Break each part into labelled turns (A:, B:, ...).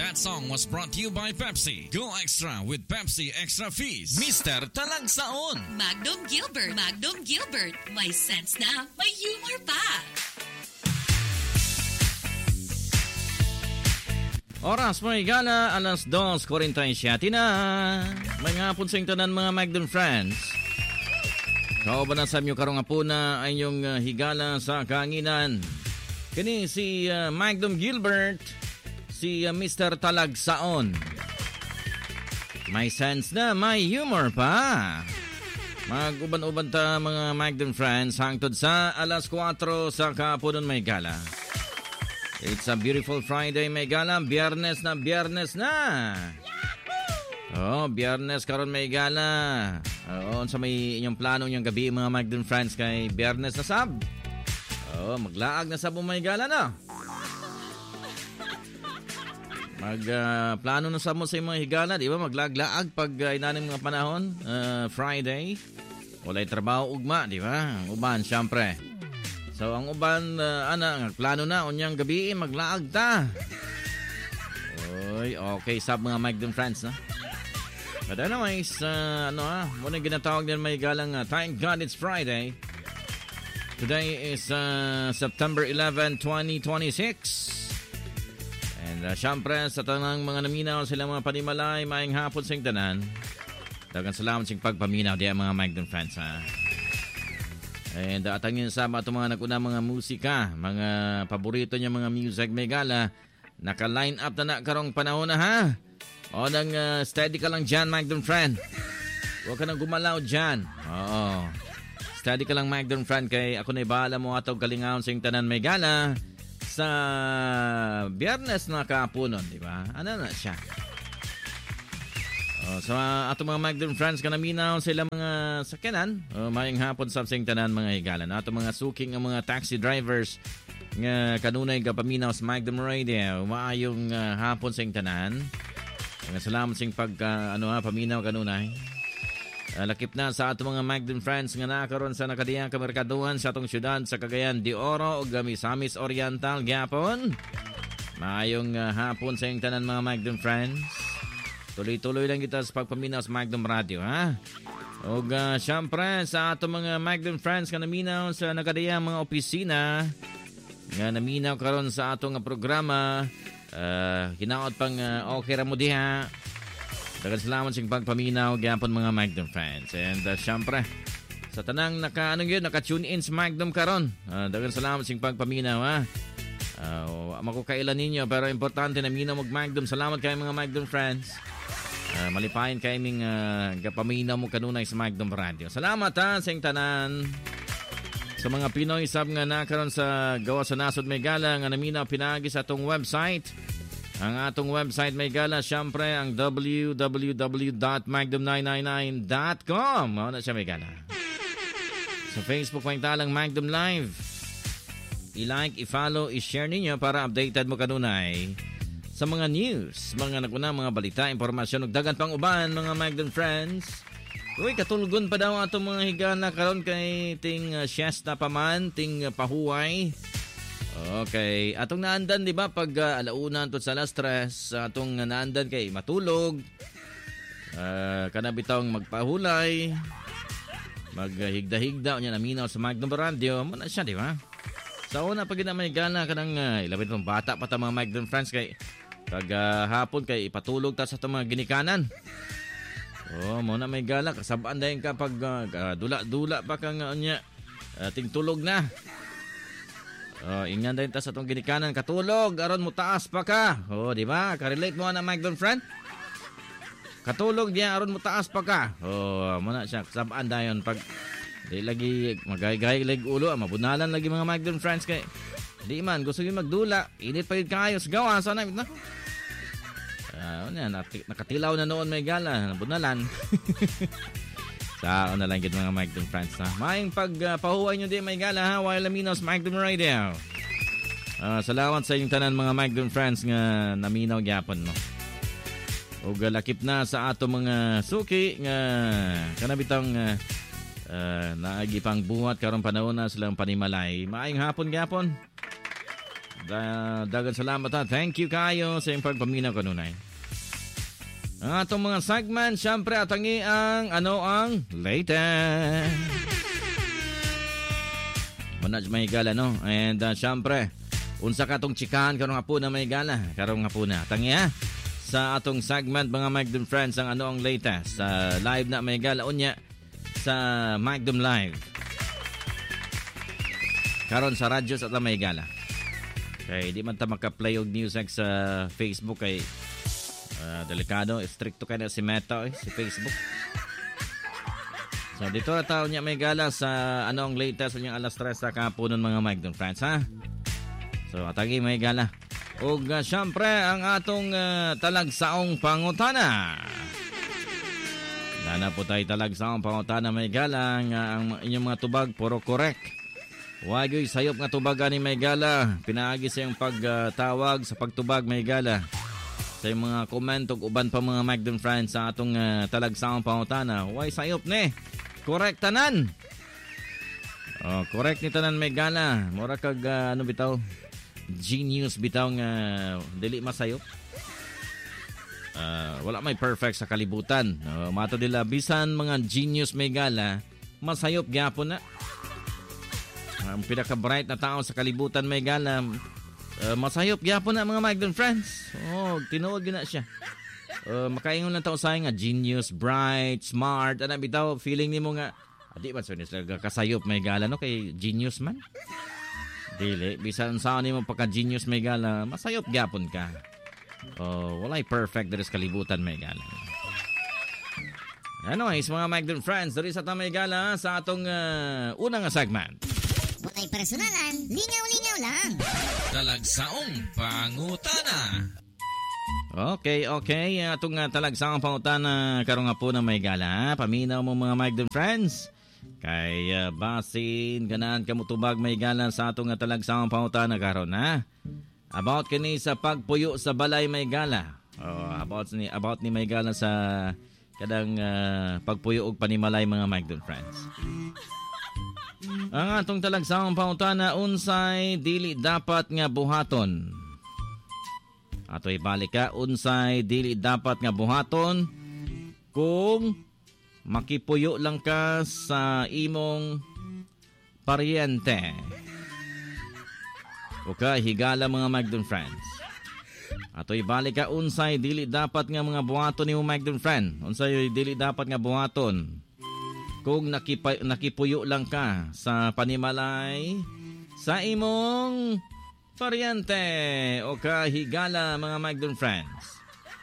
A: That song was brought to you by Pepsi. Go extra with Pepsi Extra Fizz. Mr. Talagsaon.
B: Magnum Gilbert. Magnum Gilbert. May sense na, may humor pa.
C: Oras mo igala, alas 2:47 na. Mga punsing tanan mga Magnum friends. Kao ba na sa inyo karong hapuna ay inyong higala sa kaanginan. Kini si Magnum Gilbert, si Mr. Talagsaon. May sense na, may humor pa. Mag-uban-uban ta mga Magnum friends hangtod sa alas 4 sa kapunon may gala. It's a beautiful Friday, may gala. Biyernes na. Oh, Biyernes karon may gala. Oo, sa may inyong plano inyong gabi mga Magnum friends kay Biyernes na sab. Oh, maglaag na sab may gala na. Plano na sab mo sa mga higala, di ba? Maglaag-laag pag inaning mga panahon, Friday. Walay trabaho ugma, di ba? Ang uban, syempre. So, ang uban, plano na, unyang gabi, maglaag ta. Oy, okay, sab mga Magnum friends, no? But anyways, muna ginatawag din may galang, thank God it's Friday. Today is September 11, 2026. And syempre, sa tanang mga naminaw sila mga panimalay, maayong hapon sa tanan. Dagang salamat sa pagpaminaw diya mga Magnum friends, ha? And atangin sama itong mga naguna mga musika, mga paborito niya mga music may gala. Naka-line up na karong panahon na, ha? O nang steady ka lang dyan, Magnum friend. Huwag ka nang gumalaw dyan. Oo. Steady ka lang, Magnum friend, kay ako na ibahala mo atong kalingawon sa tanan may gala sa Biyernes na kapunon, di ba? Ano na siya? So ato mga Magnum friends kanaminaw sila mga sakyanan, mayang hapon sa sing tanan mga higalan. Ato mga suking ang mga taxi drivers nga kanunay gapaminaw sa Magnum Radio, maayong hapon sa tanan. Mga salamat sing paminaw kanunay. Lakip na sa ato mga Magnum friends nga nakaroon sa nakadiyang kamerkaduhan sa atong syudad sa Cagayan de Oro ug Misamis Oriental gyapon. Maayong hapon sa tanan mga Magnum friends. Tuloy-tuloy lang kita sa pagpaminaw sa Magnum Radio, ha? O syempre, sa ato mga Magnum friends ka naminaw sa nakadayang mga opisina, nga naminaw karon sa atong programa, hinaot pang okay ra mo diha. Daghang salamat sa pagpaminaw, gyapon mga Magnum friends. And syempre, sa tanang naka-tune in sa Magnum karon, daghang salamat sa pagpaminaw, ha? Makukailan ninyo, pero importante na minaw mag-Magnum. Salamat kayo mga Magnum friends. Malipayan kayo ming gapaminaw mo kanunay sa Magnum Radio. Salamat ha sa tanan. Sa mga Pinoy sab nga nakaroon sa gawa sa nasod may gala nga naminaw pinagi sa atong website. Ang atong website may gala syempre ang www.magnum999.com. Ano siya may gala? Sa Facebook may talang Magnum Live. I-like, i-follow, i-share ninyo para updated mo kanunay sa mga news, mga naguna, mga balita, impormasyon, ug dagan pang uban, mga Magnum friends. Uy, katulgon pa daw ato mga higala karon kay ting siesta pa man, ting pahuway. Okay, atong naandan, di ba, pag alauna to sa alas 3, atong naandan kay matulog, kanabitong magpahulay, maghigda-higda, niya naminaw sa Magnum Radio, muna siya, di ba? Sa una, pag may gana ka ng ilabit ng bata pa ta mga Magnum friends kay pag hapon kay ipatulog ta sa mga ginikanan. Muna may gala, kasabaan dahil ka pag dula-dula pa kang ting tulog na. Ingnan dahil ta sa itong ginikanan, katulog, aron mo taas pa ka. Di ba? Karelate mo na Magnum friend? Katulog diya, aron mo taas pa ka. Muna siya, kasabaan dahil pag di lagi magay-gay leg ulo, mabunalan lagi mga Magnum friends kay di man gusto gyud magdula, init pa gyud kayo sa gawa sana na. Nakatilaw na noon may gala, bunalan. Sao na lang gyud mga Magnum friends na. Maayong pagpahuway nyo di may gala ha, while Aminos Magnum Radio. Salamat sa inyong tanan mga Magnum friends nga naminaw gyapon no. Ug lakip na sa ato mga suki nga kanabitang naagi pang buhat karon panahon na silang panimalay. Maayong hapon gyapon. Dagan salamat ha. Thank you kayo sa iyong pagpaminaw kanunay. Ang atong mga segment, syempre atangi ang ang latest. Manaj may gala no. And syempre, unsa ka tong chikahan karong hapon na may gala. Karong hapon na. Tangi ha. Sa atong segment mga Magdum Friends ang ang latest. Live na may gala unya sa Magdum Live. Karon sa radyo sa may gala. Kay di man ta maka-play og news sa Facebook kay delikado, stricto kay na si Meta si Facebook. So dito na taon niya may gala sa ang latest unyang alas 3 sa kapunon mga Magdum Friends ha. So atagi may gala. Ug syempre ang atong talagsaong pangutana. Nana po tayo talagsaong pangutana may gala nga ang inyong mga tubag puro correct. Wagoy sayop nga tubag ani may gala. Pinaagi sa iyong pagtawag sa pagtubag may gala. Sa iyong mga comment ug uban pa mga Magdum Friends sa atong talagsaong pangutana. Way sayop ni. Correct tanan. Correct ni tanan may gala. Mura kag bitaw? Genius bitaw nga dili masayop. Wala may perfect sa kalibutan. Mato dila bisan mga genius may gala, masayop gyapon na. Ang pinaka-bright na tao sa kalibutan may gala, masayop gyapon na mga Magdum Friends. Tinuod gyud na siya. Makaingon lang tao sa nga genius, bright, smart, ana bitaw feeling nimo nga di man sunis kasayop may gala no kay genius man. Dili bisan sa nimo pagka-genius may gala, masayop gyapon ka. Walay perfect diri sa kalibutan may gala. Anyways, mga Magdum Friends, diri sa tamay gala sa atong unang segment.
D: Walay personalan, lingaw-lingaw lang.
A: Talagsaong pangutana.
C: Okay. Atong talagsaong pangutana karong hapon na may gala. Paminaw mo mga Magdum Friends. Kay basin ganahan ka mutubag may gala sa atong talagsaong pangutana karon ha. About kini sa pagpuyo sa balay may gala. About ni may gala sa kadang pagpuyo og panimalay mga Magdum Friends. Ang atong talagsaong pangutana unsay dili dapat nga buhaton. Ato ibalik ka unsay dili dapat nga buhaton kung makipuyo lang ka sa imong paryente. O ka higala mga Magdum Friends. Ato ibalik ka unsay dili dapat nga mga buhaton ni Magdum Friend. Unsay dili dapat nga buhaton kung nakipuyo lang ka sa panimalay sa imong paryente o kahigala mga Magdum Friends.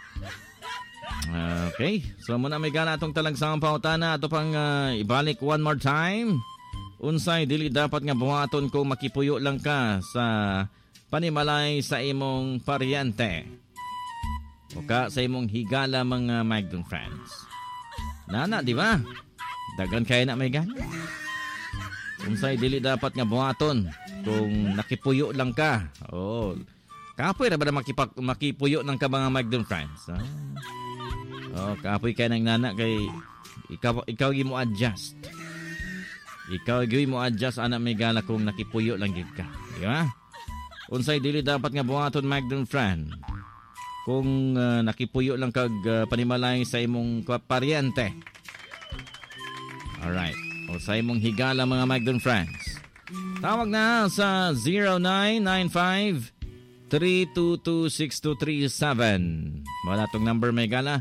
C: Okay, so muna may gala itong talagsaong pangutana. Ito pang ibalik one more time. Unsay dili dapat nga buhaton kung makipuyo lang ka sa panimalay sa imong paryente o ka sa imong higala mga Magdum Friends. Nana, di ba? Dagan kaya na may gana. Unsay dili dapat nga buhaton kung nakipuyo lang ka. Kapoy ra ba na makipuyo ng ka mga Magdum Friends? Kapoy kaya ng nana kay ikaw gi mo adjust. Ikaw gi mo adjust ana may gala kung nakipuyo lang gid ka. Di ba? Unsay dili dapat nga buhaton Magdum Friend kung nakipuyo lang kag panimalay sa imong paryente. Alright. O sa imong higala mga Magdum Friends. Tawag na sa 0995-322-6237. Wala tong number may gala.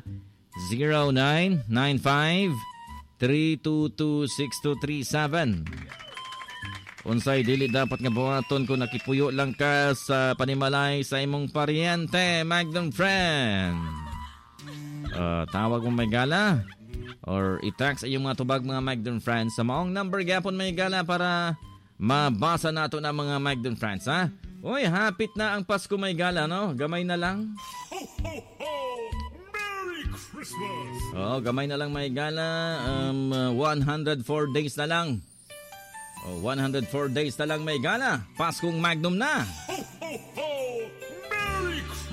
C: 0995-322-6237. Unsay dili dapat nga buhaton kung nakipuyo lang ka sa panimalay sa imong paryente Magdum Friend. Tawag mo may gala. Or i-text ay yung mga tubag mga Magdum Friends sa maong number gapon may gala para mabasa nato na mga Magdum Friends ha. Uy, hapit na ang Pasko may gala no. Gamay na lang.
E: Ho, ho, ho! Merry Christmas!
C: Gamay na lang may gala. 104 days na lang. 104 days na lang may gala. Paskong Magnum na.